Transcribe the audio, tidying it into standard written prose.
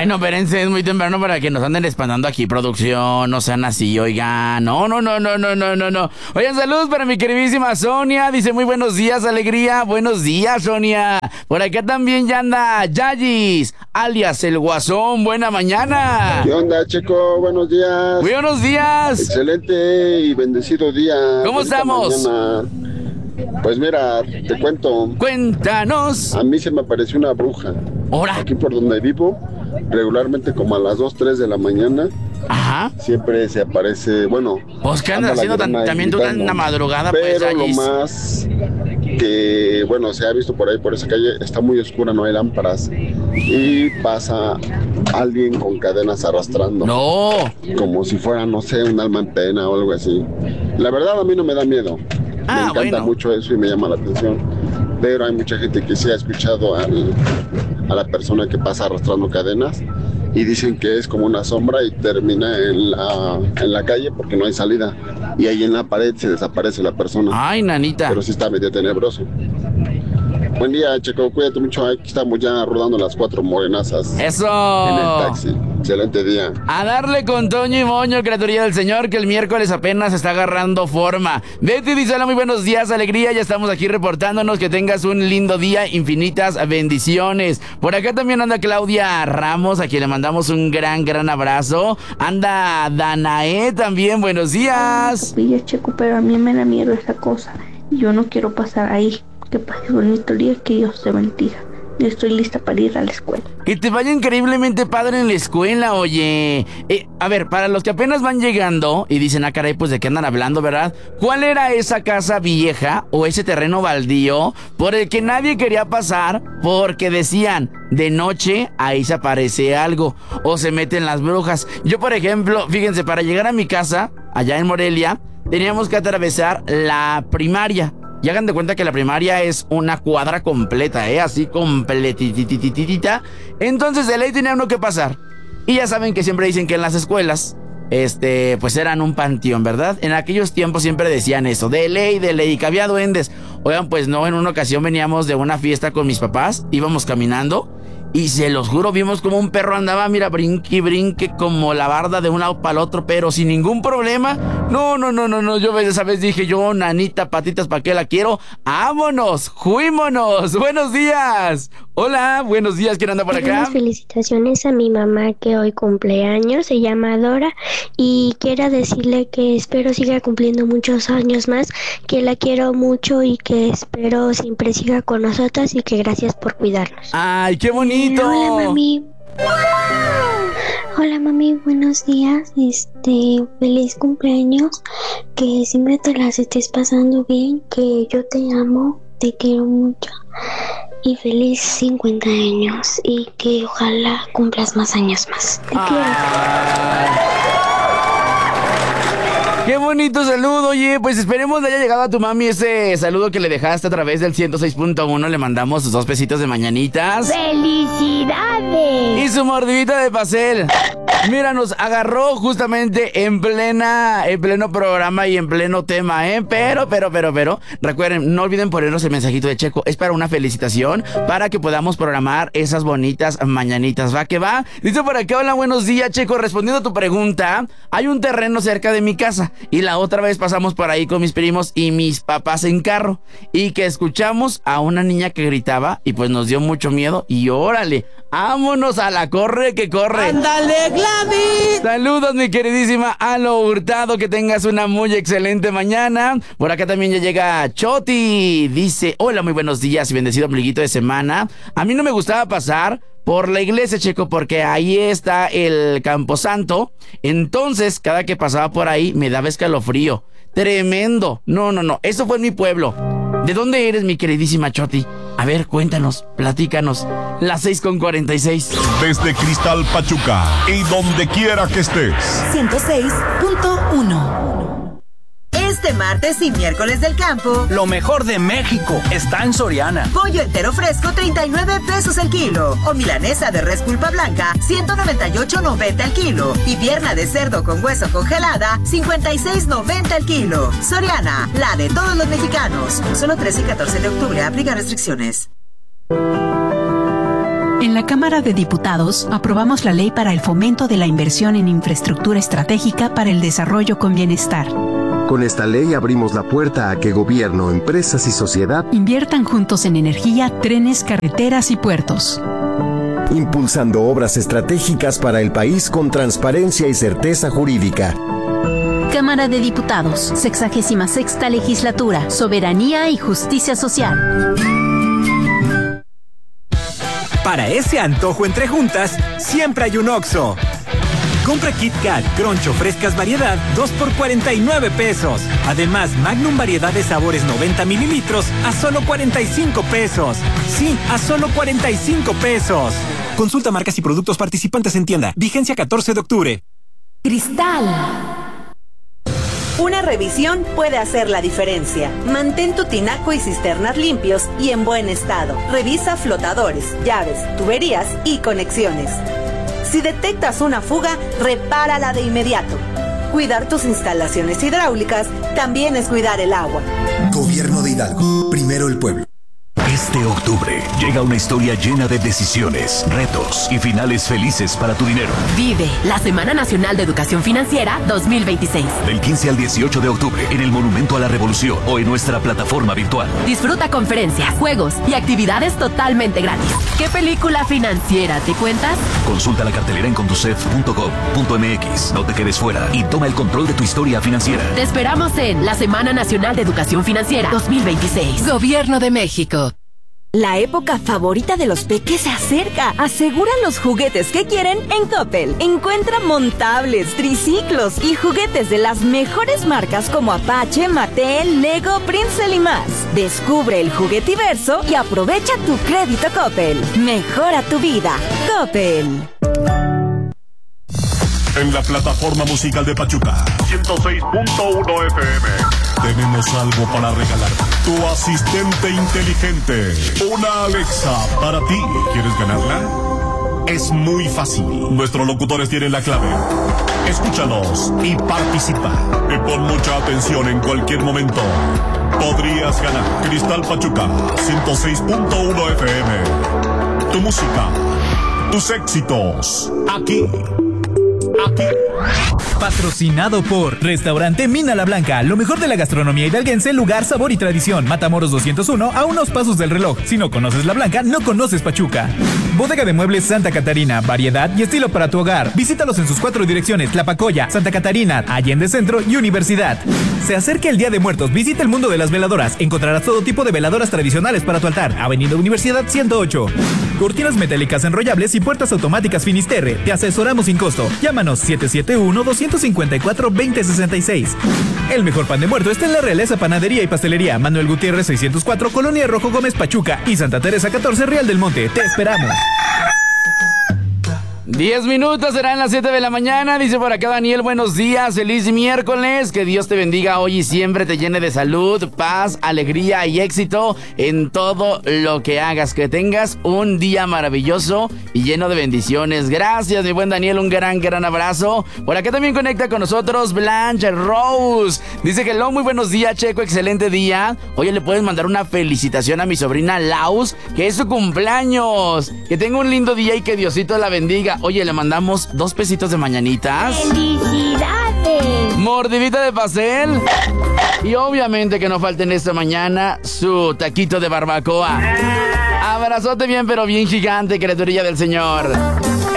Ay, no, espérense, es muy temprano para que nos anden espantando aquí, producción. No sean así, oigan. No. Oigan, saludos para mi queridísima Sonia. Dice, muy buenos días, alegría. Buenos días, Sonia. Por acá también ya anda Yayis, alias el Guasón. Buena mañana. ¿Qué onda, Checo? Buenos días. Buenos días. Excelente y bendecido día. ¿Cómo estamos? Mañana. Pues mira, te cuento. Cuéntanos. A mí se me apareció una bruja. ¿Ahora? Aquí por donde vivo, regularmente como a las 2, 3 de la mañana. Ajá. Siempre se aparece, bueno. Pues, ¿qué andas haciendo también tú en la madrugada? Pero pues, lo más que, bueno, se ha visto por ahí, por esa calle, está muy oscura, no hay lámparas. Y pasa alguien con cadenas arrastrando. No. Como si fuera, no sé, un alma en pena o algo así. La verdad, a mí no me da miedo. Me encanta mucho eso y me llama la atención. Pero hay mucha gente que sí ha escuchado a la persona que pasa arrastrando cadenas y dicen que es como una sombra y termina en la calle porque no hay salida. Y ahí en la pared se desaparece la persona. Ay, nanita. Pero sí está medio tenebroso. Buen día, Checo, cuídate mucho. Aquí estamos ya rodando las 4 morenazas. ¡Eso! En el taxi. Excelente día. A darle con Toño y Moño, criaturilla del Señor, que el miércoles apenas está agarrando forma. Betty dice, hola, muy buenos días, alegría, ya estamos aquí reportándonos, que tengas un lindo día, infinitas bendiciones. Por acá también anda Claudia Ramos, a quien le mandamos un gran abrazo. Anda Danae también, buenos días. Ay, Checo, pero a mí me da miedo esa cosa. Yo no quiero pasar ahí. Que pase bonito día, que Dios te bendiga. Yo estoy lista para ir a la escuela. Que te vaya increíblemente padre en la escuela, oye. A ver, para los que apenas van llegando y dicen, caray, pues de qué andan hablando, ¿verdad? ¿Cuál era esa casa vieja o ese terreno baldío por el que nadie quería pasar porque decían, de noche ahí se aparece algo o se meten las brujas? Yo, por ejemplo, fíjense, para llegar a mi casa, allá en Morelia, teníamos que atravesar la primaria. Y hagan de cuenta que la primaria es una cuadra completa, así completitititita. Entonces de ley tenía uno que pasar. Y ya saben que siempre dicen que en las escuelas, pues eran un panteón, ¿verdad? En aquellos tiempos siempre decían eso, de ley, que había duendes. Oigan, pues no, en una ocasión veníamos de una fiesta con mis papás, íbamos caminando. Y se los juro, vimos como un perro andaba, mira, brinque como la barda de un lado para el otro, pero sin ningún problema. No, yo esa vez dije yo, nanita, patitas, ¿para qué la quiero? ¡Vámonos! ¡Juímonos! ¡Buenos días! Hola, buenos días, ¿quién anda por acá? Unas felicitaciones a mi mamá que hoy cumpleaños, se llama Dora, y quiero decirle que espero siga cumpliendo muchos años más, que la quiero mucho y que espero siempre siga con nosotros y que gracias por cuidarnos. ¡Ay, qué bonito! Hola, mami. Hola, mami, buenos días. Feliz cumpleaños. Que siempre te las estés pasando bien. Que yo te amo, te quiero mucho. Y feliz 50 años. Y que ojalá cumplas más años más. Te quiero. ¡Qué bonito saludo! Oye, pues esperemos le haya llegado a tu mami ese saludo que le dejaste a través del 106.1. Le mandamos sus 2 pesitos de mañanitas. ¡Felicidades! Y su mordidita de pastel. Mira, nos agarró justamente en pleno programa y en pleno tema, Pero, recuerden, no olviden ponernos el mensajito de Checo. Es para una felicitación, para que podamos programar esas bonitas mañanitas. ¿Va que va? Dice por acá, hola, buenos días, Checo. Respondiendo a tu pregunta, hay un terreno cerca de mi casa. Y la otra vez pasamos por ahí con mis primos y mis papás en carro. Y que escuchamos a una niña que gritaba y pues nos dio mucho miedo. Y órale, vámonos a la corre que corre. ¡Ándale, Gladys! Saludos, mi queridísima Alo Hurtado, que tengas una muy excelente mañana. Por acá también ya llega Choti. Dice, hola, muy buenos días y bendecido ombliguito de semana. A mí no me gustaba pasar por la iglesia, Checo, porque ahí está el Camposanto. Entonces, cada que pasaba por ahí, me daba escalofrío. Tremendo. No. Eso fue en mi pueblo. ¿De dónde eres, mi queridísima Choti? A ver, cuéntanos, platícanos. Las 6:46. Desde Cristal Pachuca y donde quiera que estés. 106.1. Este martes y miércoles del campo, lo mejor de México está en Soriana. Pollo entero fresco, 39 pesos el kilo. O milanesa de res pulpa blanca, 198.90 el kilo. Y pierna de cerdo con hueso congelada, 56.90 el kilo. Soriana, la de todos los mexicanos. Solo 13 y 14 de octubre, aplica restricciones. En la Cámara de Diputados aprobamos la ley para el fomento de la inversión en infraestructura estratégica para el desarrollo con bienestar. Con esta ley abrimos la puerta a que gobierno, empresas y sociedad inviertan juntos en energía, trenes, carreteras y puertos. Impulsando obras estratégicas para el país con transparencia y certeza jurídica. Cámara de Diputados, 66ª Legislatura, Soberanía y Justicia Social. Para ese antojo entre juntas, siempre hay un Oxxo. Compra Kit Kat, Crunch o frescas variedad, 2 por 49 pesos. Además, Magnum variedad de sabores 90 mililitros a solo 45 pesos. Sí, a solo 45 pesos. Consulta marcas y productos participantes en tienda. Vigencia 14 de octubre. Cristal. Una revisión puede hacer la diferencia. Mantén tu tinaco y cisternas limpios y en buen estado. Revisa flotadores, llaves, tuberías y conexiones. Si detectas una fuga, repárala de inmediato. Cuidar tus instalaciones hidráulicas también es cuidar el agua. Gobierno de Hidalgo. Primero el pueblo. Este octubre llega una historia llena de decisiones, retos y finales felices para tu dinero. Vive la Semana Nacional de Educación Financiera 2026. Del 15 al 18 de octubre en el Monumento a la Revolución o en nuestra plataforma virtual. Disfruta conferencias, juegos y actividades totalmente gratis. ¿Qué película financiera te cuentas? Consulta la cartelera en conducef.gov.mx. No te quedes fuera y toma el control de tu historia financiera. Te esperamos en la Semana Nacional de Educación Financiera 2026. Gobierno de México. La época favorita de los peques se acerca. Asegura los juguetes que quieren en Coppel. Encuentra montables, triciclos y juguetes de las mejores marcas como Apache, Mattel, Lego, Prinzel y más. Descubre el juguetiverso y aprovecha tu crédito Coppel. Mejora tu vida. Coppel. En la plataforma musical de Pachuca, 106.1 FM. Tenemos algo para regalar. Tu asistente inteligente. Una Alexa para ti. ¿Quieres ganarla? Es muy fácil. Nuestros locutores tienen la clave. Escúchanos y participa. Y pon mucha atención en cualquier momento. Podrías ganar Cristal Pachuca, 106.1 FM. Tu música. Tus éxitos. Aquí. Patrocinado por Restaurante Mina La Blanca, lo mejor de la gastronomía hidalguense, lugar, sabor y tradición. Matamoros 201, a unos pasos del reloj. Si no conoces La Blanca, no conoces Pachuca. Bodega de Muebles Santa Catarina, variedad y estilo para tu hogar. Visítalos en sus 4 direcciones: Tlapacoya, Santa Catarina, Allende Centro y Universidad. Se acerca el Día de Muertos, visita el mundo de las veladoras. Encontrarás todo tipo de veladoras tradicionales para tu altar. Avenida Universidad 108. Cortinas metálicas enrollables y puertas automáticas Finisterre. Te asesoramos sin costo. Llámanos 771-254-2066. El mejor pan de muerto está en la Realeza Panadería y Pastelería. Manuel Gutiérrez 604, Colonia Rojo Gómez, Pachuca. Y Santa Teresa 14, Real del Monte. Te esperamos. 10 minutos, serán las 7 de la mañana. Dice por acá Daniel, buenos días, feliz miércoles. Que Dios te bendiga hoy y siempre te llene de salud, paz, alegría y éxito en todo lo que hagas. Que tengas un día maravilloso y lleno de bendiciones. Gracias, mi buen Daniel, un gran abrazo. Por acá también conecta con nosotros Blanche Rose. Dice hello, muy buenos días, Checo, excelente día. Oye, le puedes mandar una felicitación a mi sobrina Laus, que es su cumpleaños. Que tenga un lindo día y que Diosito la bendiga. Oye, le mandamos 2 pesitos de mañanitas. ¡Felicidades! Mordidita de pastel. Y obviamente que no falten esta mañana su taquito de barbacoa. Abrazote bien, pero bien gigante, criaturilla del Señor.